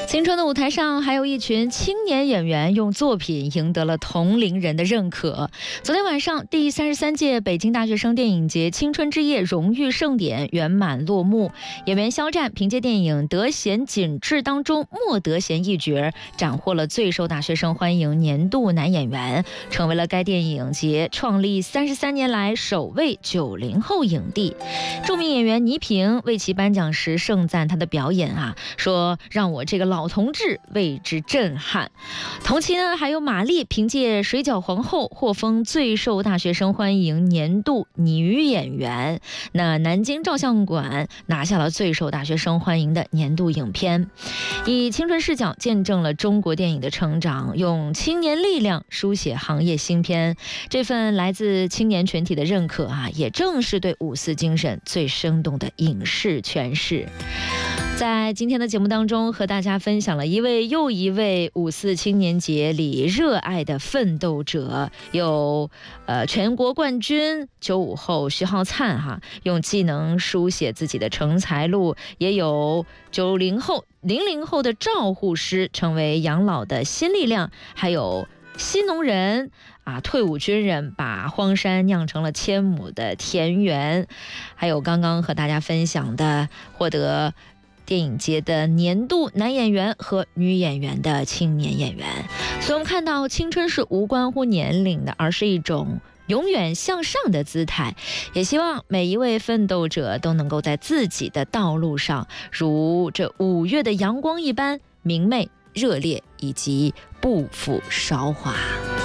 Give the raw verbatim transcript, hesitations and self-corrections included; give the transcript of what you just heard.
青春的舞台上，还有一群青年演员用作品赢得了同龄人的认可。昨天晚上，第三十三届北京大学生电影节青春之夜荣誉盛典圆满落幕。演员肖战凭借电影《德贤锦志》当中莫德贤一角，斩获了最受大学生欢迎年度男演员，成为了该电影节创立三十三年来首位九零后影帝。著名演员倪萍为其颁奖时盛赞他的表演啊，说让我这个老同志为之震撼。同期呢，还有马丽凭借《水饺皇后》获封最受大学生欢迎年度女演员。那南京照相馆拿下了最受大学生欢迎的年度影片。以青春视角见证了中国电影的成长，用青年力量书写行业新篇。这份来自青年群体的认可啊，也正是对五四精神最生动的影视诠释。在今天的节目当中，和大家分享了一位又一位五四青年节里热爱的奋斗者，有呃全国冠军九五后徐浩灿哈，用技能书写自己的成才路；也有九零后、零零后的照护师，成为养老的新力量；还有新农人啊，退伍军人把荒山酿成了千亩的田园；还有刚刚和大家分享的获得电影节的年度男演员和女演员的青年演员。所以我们看到青春是无关乎年龄的，而是一种永远向上的姿态。也希望每一位奋斗者都能够在自己的道路上，如这五月的阳光一般明媚热烈，以及不负韶华。